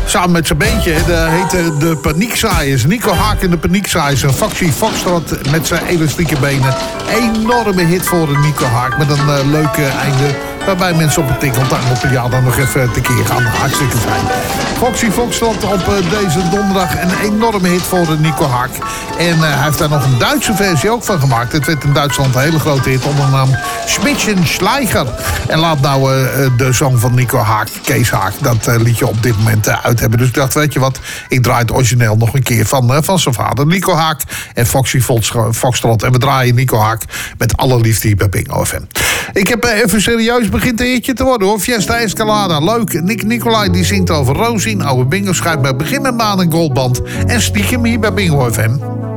Samen met zijn beentje, dat heette de Paniekzaaiers. Nico Haak en de Paniekzaaiers. Een Foxy Foxtrot met zijn elastieke benen. Enorme hit voor de Nico Haak. Met een leuke einde. Waarbij mensen op het tinkeltuin op een jaar dan nog even tekeer gaan. Hartstikke fijn. Foxy Foxtrot op deze donderdag. Een enorme hit voor de Nico Haak. En hij heeft daar nog een Duitse versie ook van gemaakt. Het werd in Duitsland een hele grote hit onder de naam Schmitschenschleicher. En laat nou de zang van Nico Haak, Kees Haak, dat liedje op dit moment uit hebben. Dus ik dacht, weet je wat, ik draai het origineel nog een keer van zijn vader Nico Haak en Foxy Foxtrot. En we draaien Nico Haak met alle liefde hier bij Bingo FM. Ik heb even serieus begint een hitje te worden hoor. Fiesta Escalada, leuk. Nick Nicolai die zingt over Rosien. Oude Bingo schrijft bij begin met maan en goldband. En stiekem hier bij Bingo FM.